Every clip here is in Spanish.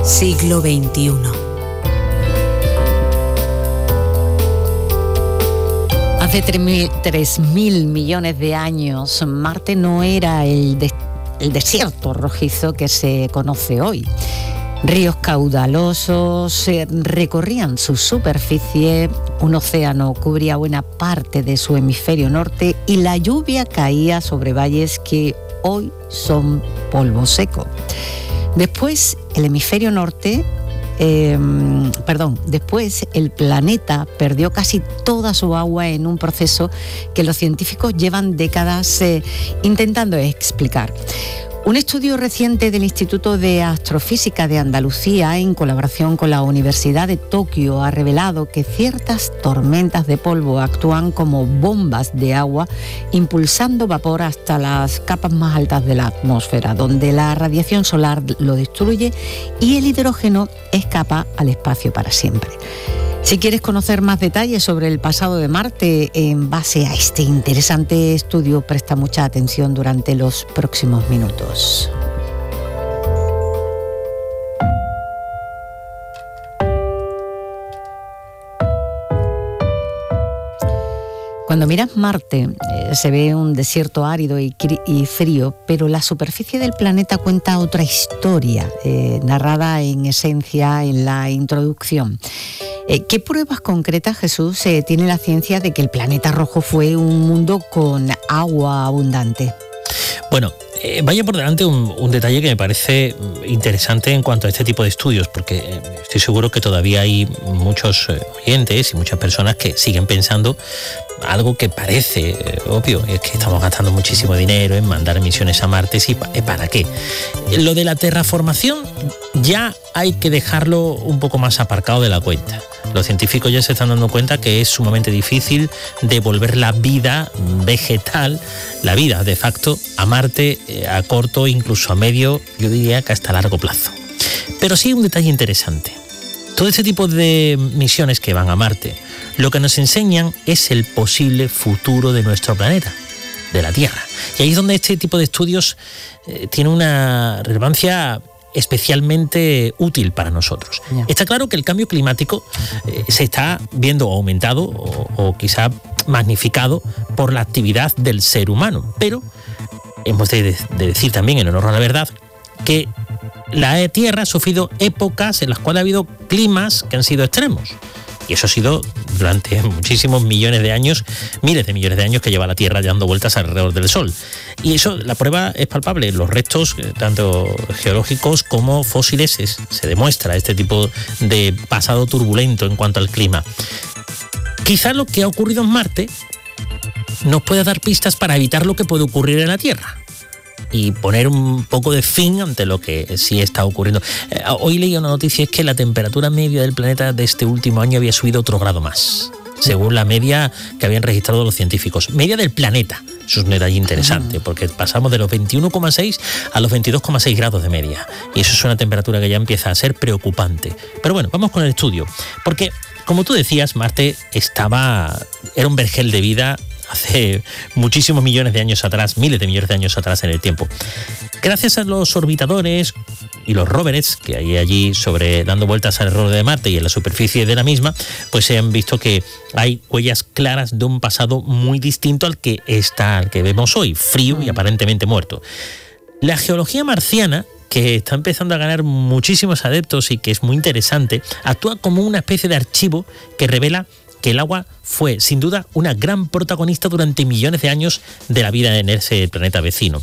Siglo XXI. Hace 3.000 millones de años, Marte no era el desierto rojizo que se conoce hoy. Ríos caudalosos recorrían su superficie, un océano cubría buena parte de su hemisferio norte y la lluvia caía sobre valles que hoy son polvo seco. Después el hemisferio norte, después el planeta perdió casi toda su agua en un proceso que los científicos llevan décadas intentando explicar. Un estudio reciente del Instituto de Astrofísica de Andalucía, en colaboración con la Universidad de Tokio, ha revelado que ciertas tormentas de polvo actúan como bombas de agua, impulsando vapor hasta las capas más altas de la atmósfera, donde la radiación solar lo destruye y el hidrógeno escapa al espacio para siempre. Si quieres conocer más detalles sobre el pasado de Marte en base a este interesante estudio, presta mucha atención durante los próximos minutos. Cuando miras Marte, se ve un desierto árido y frío, pero la superficie del planeta cuenta otra historia, narrada en esencia en la introducción. ¿Qué pruebas concretas, Jesús, tiene la ciencia de que el planeta rojo fue un mundo con agua abundante? Bueno, vaya por delante un detalle que me parece interesante en cuanto a este tipo de estudios, porque estoy seguro que todavía hay muchos oyentes y muchas personas que siguen pensando algo que parece obvio, es que estamos gastando muchísimo dinero en mandar misiones a Marte, ¿y para qué? Lo de la terraformación ya hay que dejarlo un poco más aparcado de la cuenta. Los científicos ya se están dando cuenta que es sumamente difícil devolver la vida vegetal, la vida de facto, a Marte a corto, incluso a medio, yo diría que hasta largo plazo. Pero sí hay un detalle interesante. Todo este tipo de misiones que van a Marte, lo que nos enseñan es el posible futuro de nuestro planeta, de la Tierra. Y ahí es donde este tipo de estudios tiene una relevancia especialmente útil para nosotros. Yeah. Está claro que el cambio climático se está viendo aumentado o quizá magnificado por la actividad del ser humano, pero hemos de decir también, en honor a la verdad, que la Tierra ha sufrido épocas en las cuales ha habido climas que han sido extremos. Y eso ha sido durante muchísimos millones de años, miles de millones de años que lleva la Tierra dando vueltas alrededor del Sol. Y eso, la prueba es palpable. Los restos, tanto geológicos como fósiles, se demuestra este tipo de pasado turbulento en cuanto al clima. Quizá lo que ha ocurrido en Marte nos pueda dar pistas para evitar lo que puede ocurrir en la Tierra y poner un poco de fin ante lo que sí está ocurriendo. Hoy leí una noticia, es que la temperatura media del planeta de este último año había subido otro grado más, según la media que habían registrado los científicos. Media del planeta. Eso es un detalle interesante, porque pasamos de los 21,6 a los 22,6 grados de media. Y eso es una temperatura que ya empieza a ser preocupante. Pero bueno, vamos con el estudio. Porque, como tú decías, Marte era un vergel de vida hace muchísimos millones de años atrás, miles de millones de años atrás en el tiempo. Gracias a los orbitadores y los rovers que hay allí dando vueltas alrededor de Marte y en la superficie de la misma, pues se han visto que hay huellas claras de un pasado muy distinto al que vemos hoy, frío y aparentemente muerto. La geología marciana, que está empezando a ganar muchísimos adeptos y que es muy interesante, actúa como una especie de archivo que revela que el agua fue, sin duda, una gran protagonista durante millones de años de la vida en ese planeta vecino.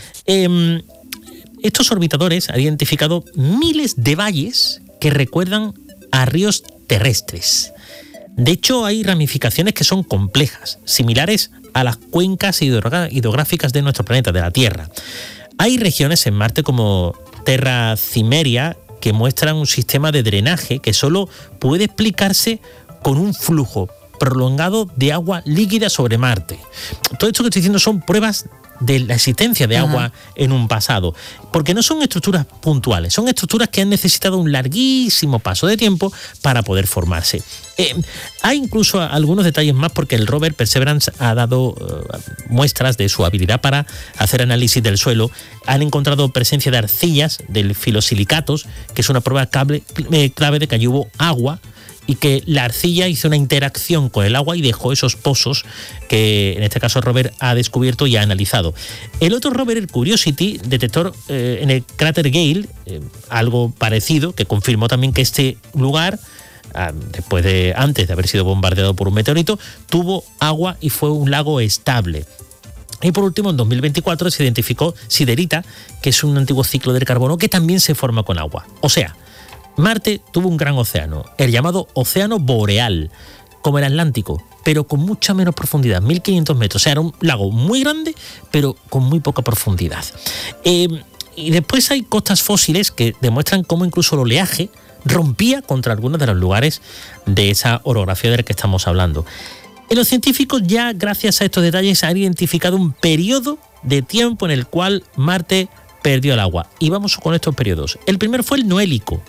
Estos orbitadores han identificado miles de valles que recuerdan a ríos terrestres. De hecho, hay ramificaciones que son complejas, similares a las cuencas hidrográficas de nuestro planeta, de la Tierra. Hay regiones en Marte como Terra Cimmeria que muestran un sistema de drenaje que solo puede explicarse con un flujo prolongado de agua líquida sobre Marte. Todo esto que estoy diciendo son pruebas de la existencia de agua en un pasado, porque no son estructuras puntuales, son estructuras que han necesitado un larguísimo paso de tiempo para poder formarse. Hay incluso algunos detalles más, porque el rover Perseverance ha dado muestras de su habilidad para hacer análisis del suelo. Han encontrado presencia de arcillas, de filosilicatos, que es una prueba clave de que allí hubo agua, y que la arcilla hizo una interacción con el agua y dejó esos pozos que en este caso el rover ha descubierto y ha analizado. El otro rover, el Curiosity, detector en el cráter Gale algo parecido, que confirmó también que este lugar, antes de haber sido bombardeado por un meteorito, tuvo agua y fue un lago estable. Y por último, en 2024 se identificó siderita, que es un antiguo ciclo del carbono que también se forma con agua. O sea, Marte tuvo un gran océano, el llamado Océano Boreal, como el Atlántico, pero con mucha menos profundidad, 1500 metros. O sea, era un lago muy grande, pero con muy poca profundidad. Y después hay costas fósiles que demuestran cómo incluso el oleaje rompía contra algunos de los lugares de esa orografía de la que estamos hablando. Los científicos ya, gracias a estos detalles, han identificado un periodo de tiempo en el cual Marte perdió el agua. Y vamos con estos periodos. El primero fue el Noélico,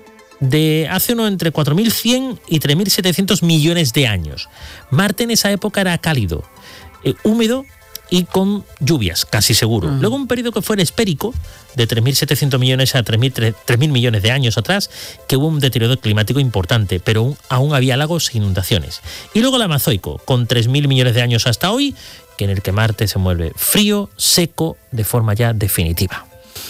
de hace entre 4.100 y 3.700 millones de años. Marte en esa época era cálido, húmedo y con lluvias, casi seguro. Luego un periodo que fue el Espérico, de 3.700 millones a 3.000 millones de años atrás, que hubo un deterioro climático importante, pero aún había lagos e inundaciones. Y luego el Amazoico, con 3.000 millones de años hasta hoy, que en el que Marte se vuelve frío, seco, de forma ya definitiva.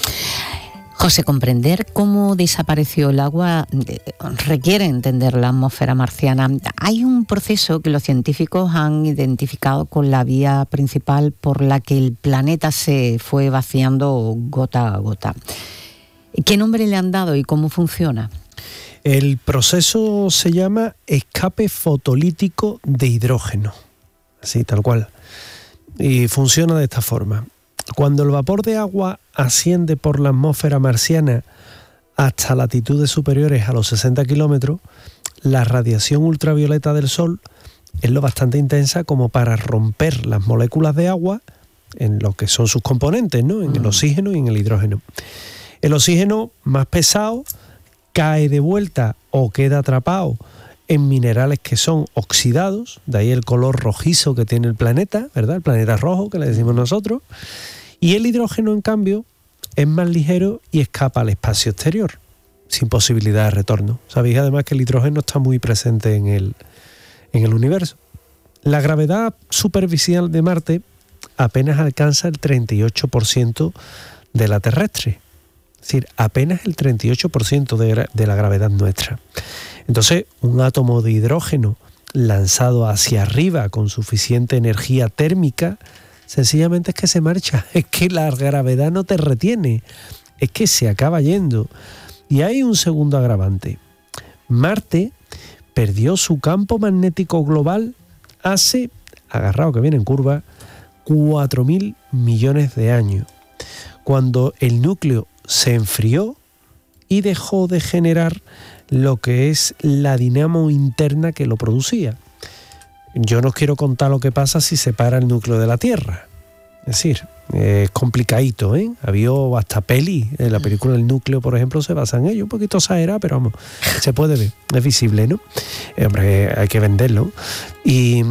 José, comprender cómo desapareció el agua requiere entender la atmósfera marciana. Hay un proceso que los científicos han identificado con la vía principal por la que el planeta se fue vaciando gota a gota. ¿Qué nombre le han dado y cómo funciona? El proceso se llama escape fotolítico de hidrógeno, así tal cual, y funciona de esta forma. Cuando el vapor de agua asciende por la atmósfera marciana hasta latitudes superiores a los 60 kilómetros, la radiación ultravioleta del Sol es lo bastante intensa como para romper las moléculas de agua en lo que son sus componentes, ¿no? En el oxígeno y en el hidrógeno. El oxígeno más pesado cae de vuelta o queda atrapado en minerales que son oxidados, de ahí el color rojizo que tiene el planeta, ¿verdad? El planeta rojo, que le decimos nosotros. Y el hidrógeno, en cambio, es más ligero y escapa al espacio exterior, sin posibilidad de retorno. Sabéis además que el hidrógeno está muy presente en el universo. La gravedad superficial de Marte apenas alcanza el 38% de la terrestre. Es decir, apenas el 38% de la gravedad nuestra. Entonces, un átomo de hidrógeno lanzado hacia arriba con suficiente energía térmica, sencillamente es que se marcha, es que la gravedad no te retiene, es que se acaba yendo. Y hay un segundo agravante. Marte perdió su campo magnético global hace, agarrado que viene en curva, 4.000 millones de años, cuando el núcleo se enfrió y dejó de generar lo que es la dinamo interna que lo producía. Yo no os quiero contar lo que pasa si se para el núcleo de la Tierra. Es decir, es complicadito, ¿eh? Había hasta peli, en la película El Núcleo, por ejemplo, se basa en ello. Un poquito exagerada, pero vamos, se puede ver, es visible, ¿no? Hombre, hay que venderlo. Y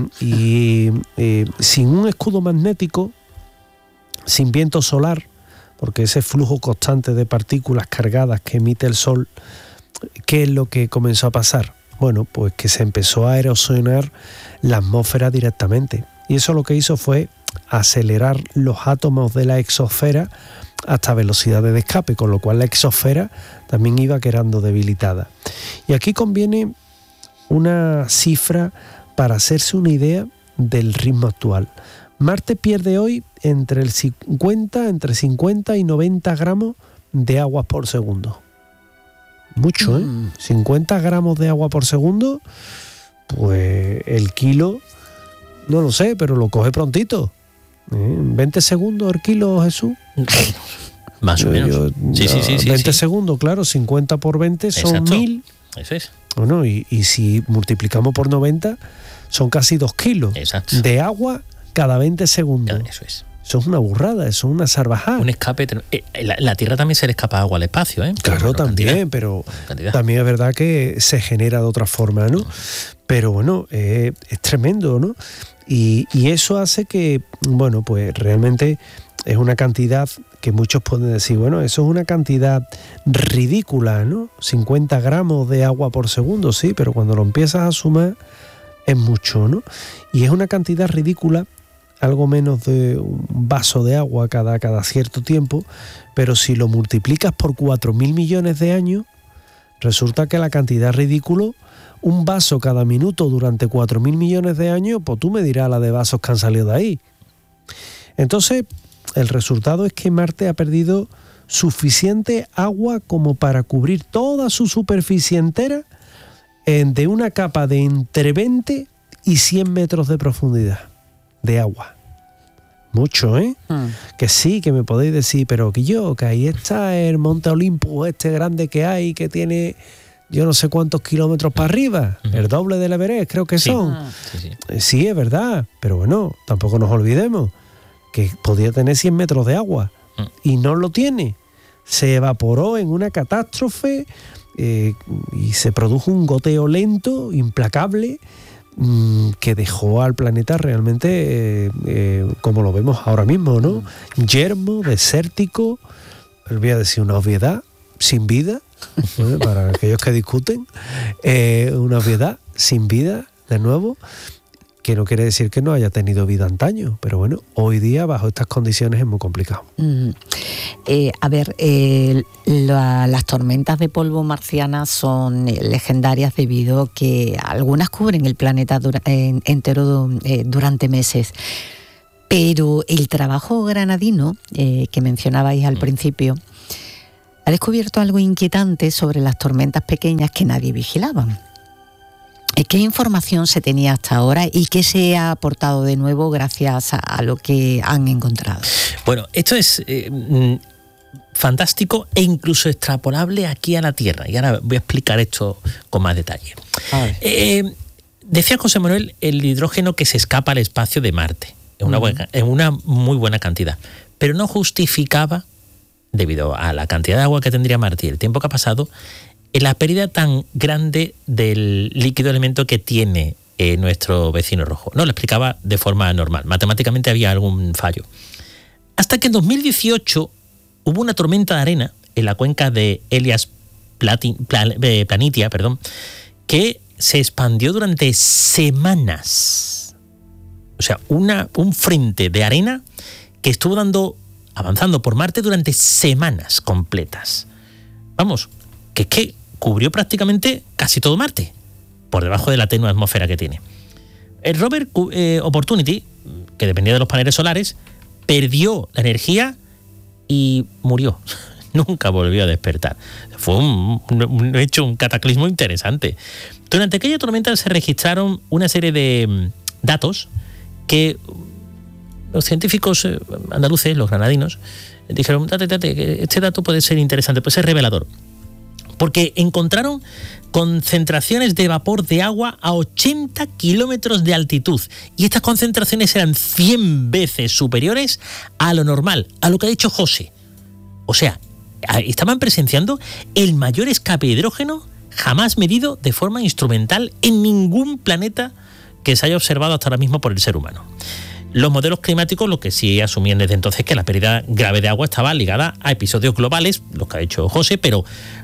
sin un escudo magnético, sin viento solar, porque ese flujo constante de partículas cargadas que emite el Sol, ¿qué es lo que comenzó a pasar? Bueno, pues que se empezó a erosionar la atmósfera directamente. Y eso lo que hizo fue acelerar los átomos de la exosfera hasta velocidades de escape, con lo cual la exosfera también iba quedando debilitada. Y aquí conviene una cifra para hacerse una idea del ritmo actual. Marte pierde hoy entre 50 y 90 gramos de agua por segundo. Mucho, ¿eh? 50 gramos de agua por segundo, pues el kilo, no lo sé, pero lo coge prontito. 20 segundos el kilo, Jesús. Más o menos. Sí. 20 segundos, claro, 50 por 20 son 1.000. Eso es. Bueno, y si multiplicamos por 90, son casi 2 kilos. Exacto. De agua cada 20 segundos. Eso es. Eso es una burrada, eso es una salvajada. Un escape. La Tierra también se le escapa agua al espacio, ¿eh? Claro, también, pero también es verdad que se genera de otra forma, ¿no? Pero bueno, es tremendo, ¿no? Y eso hace que, bueno, pues realmente es una cantidad que muchos pueden decir, bueno, eso es una cantidad ridícula, ¿no? 50 gramos de agua por segundo, sí, pero cuando lo empiezas a sumar es mucho, ¿no? Y es una cantidad ridícula, algo menos de un vaso de agua cada cierto tiempo, pero si lo multiplicas por 4.000 millones de años, resulta que la cantidad ridícula, un vaso cada minuto durante 4.000 millones de años, pues tú me dirás la de vasos que han salido de ahí. Entonces, el resultado es que Marte ha perdido suficiente agua como para cubrir toda su superficie entera de una capa de entre 20 y 100 metros de profundidad de agua. Mucho, ¿eh? Que sí, que me podéis decir, pero que ahí está el Monte Olympus, este grande que hay, que tiene yo no sé cuántos kilómetros para arriba, el doble del Everest, creo que son. Sí, es verdad, pero bueno, tampoco nos olvidemos que podía tener 100 metros de agua y no lo tiene. Se evaporó en una catástrofe y se produjo un goteo lento, implacable, que dejó al planeta realmente como lo vemos ahora mismo, ¿no? Yermo, desértico, voy a decir una obviedad, sin vida, para aquellos que discuten, una obviedad, sin vida, de nuevo, que no quiere decir que no haya tenido vida antaño, pero bueno, hoy día bajo estas condiciones es muy complicado. Las tormentas de polvo marcianas son legendarias debido a que algunas cubren el planeta entero durante meses. Pero el trabajo granadino que mencionabais al principio ha descubierto algo inquietante sobre las tormentas pequeñas que nadie vigilaba. ¿Qué información se tenía hasta ahora y qué se ha aportado de nuevo gracias a lo que han encontrado? Bueno, esto es fantástico e incluso extrapolable aquí a la Tierra. Y ahora voy a explicar esto con más detalle. Decía José Manuel, el hidrógeno que se escapa al espacio de Marte, en una muy buena cantidad, pero no justificaba, debido a la cantidad de agua que tendría Marte y el tiempo que ha pasado, la pérdida tan grande del líquido elemento que tiene nuestro vecino rojo. No lo explicaba de forma normal. Matemáticamente había algún fallo. Hasta que en 2018 hubo una tormenta de arena en la cuenca de Elias Planitia, que se expandió durante semanas. O sea, un frente de arena que estuvo avanzando por Marte durante semanas completas. Vamos, que es que cubrió prácticamente casi todo Marte, por debajo de la tenue atmósfera que tiene. El rover Opportunity, que dependía de los paneles solares, perdió la energía y murió. Nunca volvió a despertar. Fue un cataclismo interesante. Durante aquella tormenta se registraron una serie de datos que los científicos andaluces, los granadinos, dijeron, date, este dato puede ser interesante, puede ser revelador. Porque encontraron concentraciones de vapor de agua a 80 kilómetros de altitud. Y estas concentraciones eran 100 veces superiores a lo normal, a lo que ha dicho José. O sea, estaban presenciando el mayor escape de hidrógeno jamás medido de forma instrumental en ningún planeta que se haya observado hasta ahora mismo por el ser humano. Los modelos climáticos lo que sí asumían desde entonces que la pérdida grave de agua estaba ligada a episodios globales, los que ha dicho José, pero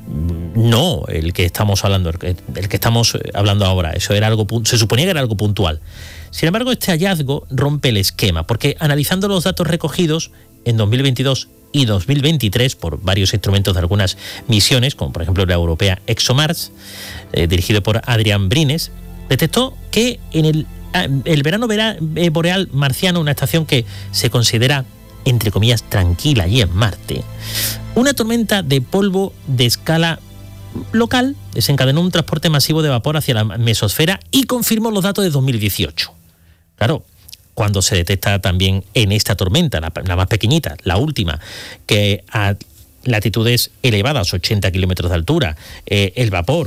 no el que estamos hablando, el que estamos hablando ahora. Eso era algo, se suponía que era algo puntual. Sin embargo, este hallazgo rompe el esquema, porque analizando los datos recogidos en 2022 y 2023 por varios instrumentos de algunas misiones, como por ejemplo la europea ExoMars, dirigido por Adrián Brines, detectó que en el verano boreal marciano, una estación que se considera, entre comillas, tranquila allí en Marte, una tormenta de polvo de escala local desencadenó un transporte masivo de vapor hacia la mesosfera y confirmó los datos de 2018. Claro, cuando se detecta también en esta tormenta, la más pequeñita, la última, que a latitudes elevadas, 80 kilómetros de altura, el vapor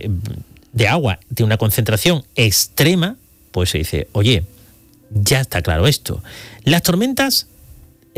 de agua de una concentración extrema, pues se dice, oye, ya está claro esto. Las tormentas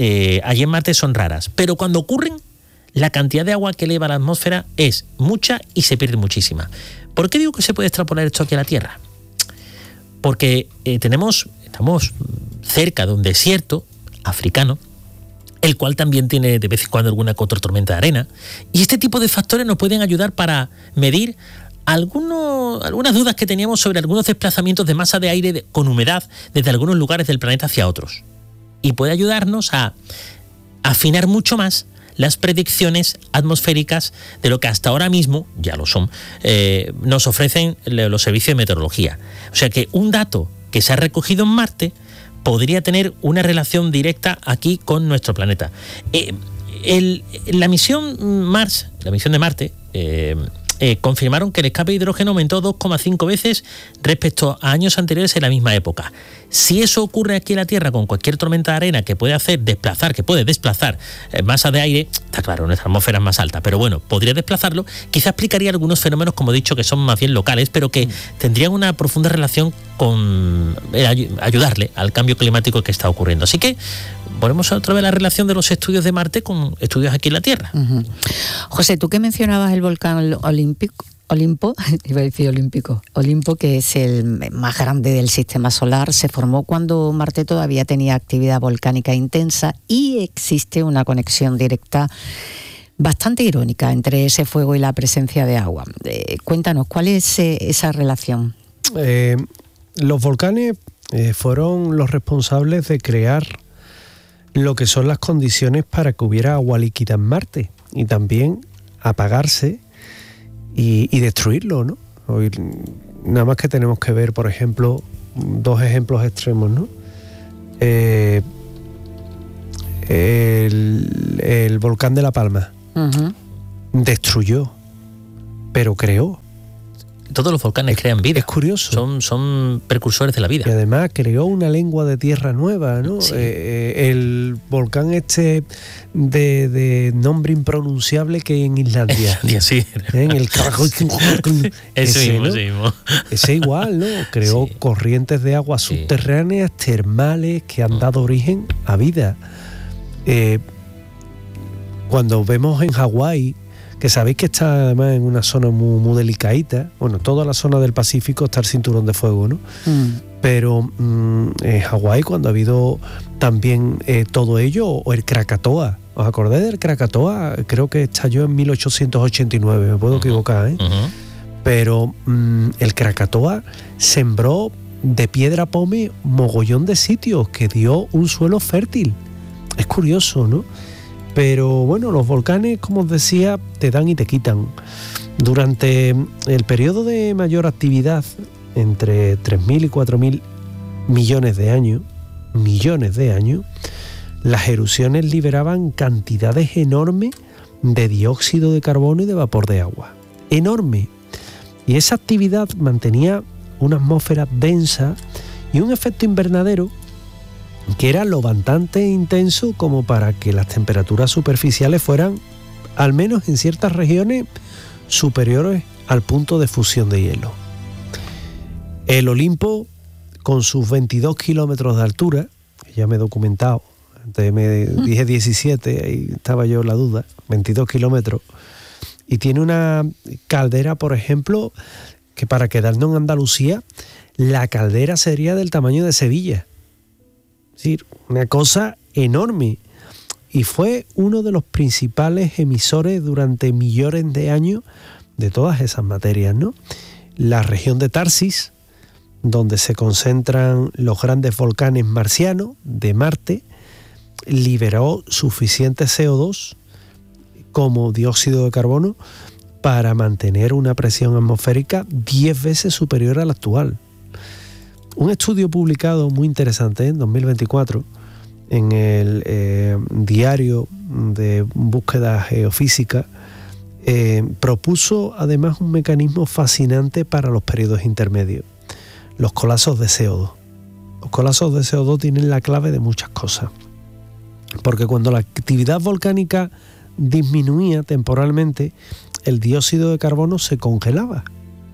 allí en Marte son raras, pero cuando ocurren, la cantidad de agua que eleva a la atmósfera es mucha y se pierde muchísima. ¿Por qué digo que se puede extrapolar esto aquí a la Tierra? Porque estamos cerca de un desierto africano, el cual también tiene de vez en cuando alguna que otra tormenta de arena, y este tipo de factores nos pueden ayudar para medir algunas dudas que teníamos sobre algunos desplazamientos de masa de aire con humedad desde algunos lugares del planeta hacia otros. Y puede ayudarnos a afinar mucho más las predicciones atmosféricas de lo que hasta ahora mismo, ya lo son, nos ofrecen los servicios de meteorología. O sea que un dato que se ha recogido en Marte podría tener una relación directa aquí con nuestro planeta. La misión de Marte, confirmaron que el escape de hidrógeno aumentó 2,5 veces respecto a años anteriores en la misma época. Si eso ocurre aquí en la Tierra con cualquier tormenta de arena que puede desplazar masa de aire, está claro, nuestra atmósfera es más alta, pero bueno, podría desplazarlo, quizá explicaría algunos fenómenos, como he dicho, que son más bien locales, pero que tendrían una profunda relación con ayudarle al cambio climático que está ocurriendo. Así que ponemos otra vez la relación de los estudios de Marte con estudios aquí en la Tierra. Uh-huh. José, tú que mencionabas el volcán Olimpo, que es el más grande del sistema solar, se formó cuando Marte todavía tenía actividad volcánica intensa y existe una conexión directa bastante irónica entre ese fuego y la presencia de agua. Cuéntanos, ¿cuál es esa relación? Los volcanes fueron los responsables de crear lo que son las condiciones para que hubiera agua líquida en Marte y también apagarse y destruirlo, ¿no? Hoy, nada más que tenemos que ver, por ejemplo, dos ejemplos extremos, ¿no? El volcán de La Palma destruyó, pero creó. Todos los volcanes crean vida. Es curioso. Son precursores de la vida. Y además creó una lengua de tierra nueva, ¿no? Sí. El volcán de nombre impronunciable que hay en Islandia. Sí. En el ese ¿no? mismo. Ese igual, ¿no? Creó Sí. corrientes de agua subterráneas, termales, que han dado origen a vida. Cuando vemos en Hawái, que sabéis que está además en una zona muy delicadita, bueno, toda la zona del Pacífico está el cinturón de fuego, ¿no? Pero en Hawái, cuando ha habido también todo ello, o el Krakatoa, ¿os acordáis del Krakatoa? Creo que estalló en 1889, me puedo equivocar, ¿eh? Pero el Krakatoa sembró de piedra pómez mogollón de sitios, que dio un suelo fértil. Es curioso, ¿no? Pero bueno, los volcanes, como os decía, te dan y te quitan. Durante el periodo de mayor actividad, entre 3.000 y 4.000 millones de años, las erupciones liberaban cantidades enormes de dióxido de carbono y de vapor de agua. Enorme. Y esa actividad mantenía una atmósfera densa y un efecto invernadero que era lo bastante intenso como para que las temperaturas superficiales fueran, al menos en ciertas regiones, superiores al punto de fusión de hielo. El Olimpo, con sus 22 kilómetros de altura, que ya me he documentado, antes me dije 17, ahí estaba yo en la duda, 22 kilómetros, y tiene una caldera, por ejemplo, que para quedarnos en Andalucía, la caldera sería del tamaño de Sevilla. Es decir, una cosa enorme. Y fue uno de los principales emisores durante millones de años de todas esas materias, ¿no? La región de Tarsis, donde se concentran los grandes volcanes marcianos de Marte, liberó suficiente CO2 como dióxido de carbono para mantener una presión atmosférica 10 veces superior a la actual. Un estudio publicado muy interesante en 2024 en el diario de búsqueda geofísica propuso además un mecanismo fascinante para los periodos intermedios, los colapsos de CO2. Los colapsos de CO2 tienen la clave de muchas cosas, porque cuando la actividad volcánica disminuía temporalmente, el dióxido de carbono se congelaba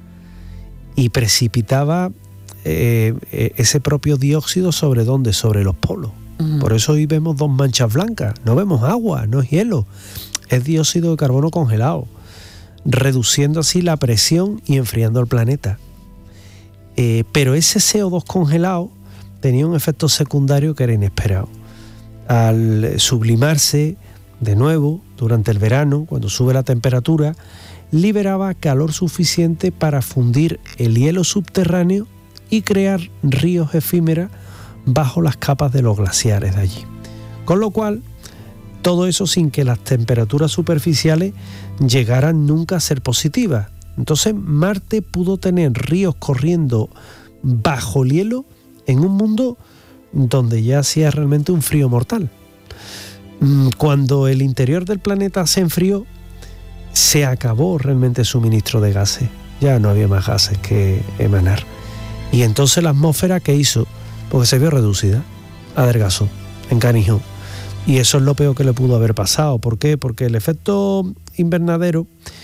y precipitaba ese propio dióxido sobre ¿dónde? Sobre los polos. Por eso hoy vemos 2 manchas blancas. No vemos agua, no es hielo, es dióxido de carbono congelado, reduciendo así la presión y enfriando el planeta. Pero ese CO2 congelado tenía un efecto secundario que era inesperado. Al sublimarse de nuevo durante el verano, cuando sube la temperatura, liberaba calor suficiente para fundir el hielo subterráneo y crear ríos efímeros bajo las capas de los glaciares de allí. Con lo cual, todo eso sin que las temperaturas superficiales llegaran nunca a ser positivas. Entonces, Marte pudo tener ríos corriendo bajo el hielo en un mundo donde ya hacía realmente un frío mortal. Cuando el interior del planeta se enfrió, se acabó realmente el suministro de gases. Ya no había más gases que emanar. Y entonces la atmósfera, ¿qué hizo? Porque se vio reducida, adelgazó, encanijó. Y eso es lo peor que le pudo haber pasado. ¿Por qué? Porque el efecto invernadero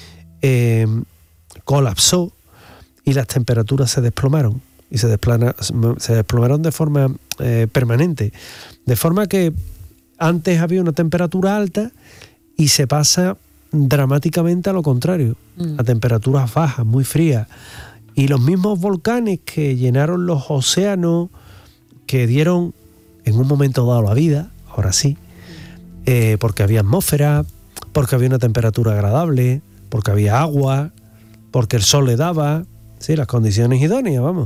colapsó y las temperaturas se desplomaron. Y se desplomaron de forma permanente. De forma que antes había una temperatura alta y se pasa dramáticamente a lo contrario, a temperaturas bajas, muy frías. Y los mismos volcanes que llenaron los océanos, que dieron en un momento dado la vida, ahora sí, porque había atmósfera, porque había una temperatura agradable, porque había agua, porque el sol le daba, sí, las condiciones idóneas, vamos.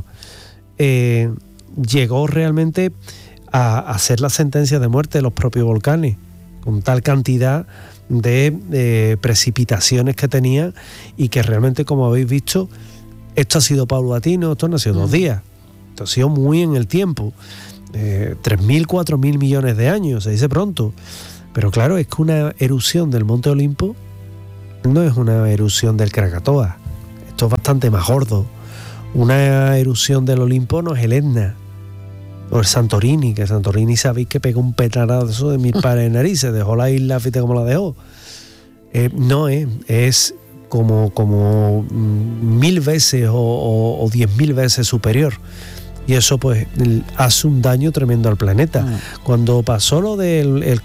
Llegó realmente a ser la sentencia de muerte de los propios volcanes, con tal cantidad de precipitaciones que tenía, y que realmente, como habéis visto, esto ha sido paulatino, esto no ha sido 2 días, esto ha sido muy en el tiempo, 3.000, 4.000 millones de años, se dice pronto. Pero claro, es que una erupción del Monte Olimpo no es una erupción del Krakatoa, esto es bastante más gordo. Una erupción del Olimpo no es el Etna o el Santorini, que Santorini sabéis que pegó un petardazo de 1000 pares de narices, dejó la isla, fíjate cómo la dejó. No es como 1000 veces o 10.000 veces superior. Y eso pues hace un daño tremendo al planeta. Cuando pasó lo del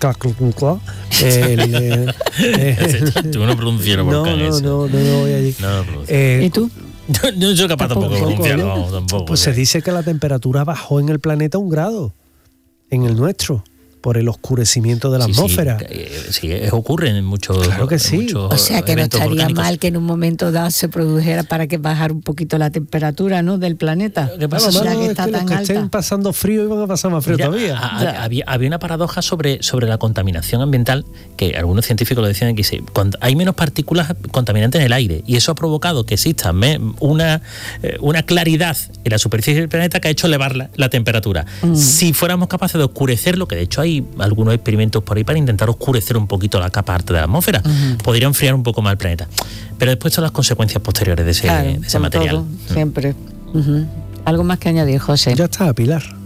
tú no pronuncias el volcán. No voy allí. ¿Y tú? No soy capaz tampoco de pronunciarlo. Tampoco. Pues se dice que la temperatura bajó en el planeta 1 grado, en el nuestro, por el oscurecimiento de la atmósfera. Sí, ocurre en muchos. Claro que sí. O sea que no estaría volcánicos. mal que en un momento dado se produjera para que bajara un poquito la temperatura, ¿no?, del planeta. Lo que pasa es que los que estén pasando frío iban a pasar más frío todavía. Había una paradoja sobre la contaminación ambiental, que algunos científicos lo decían, que cuando hay menos partículas contaminantes en el aire, y eso ha provocado que exista una claridad en la superficie del planeta que ha hecho elevar la temperatura. Si fuéramos capaces de oscurecerlo, que de hecho hay algunos experimentos por ahí para intentar oscurecer un poquito la capa alta de la atmósfera, podría enfriar un poco más el planeta. Pero después son las consecuencias posteriores de ese material. Todo, siempre. ¿Algo más que añadir, José? Ya está, Pilar.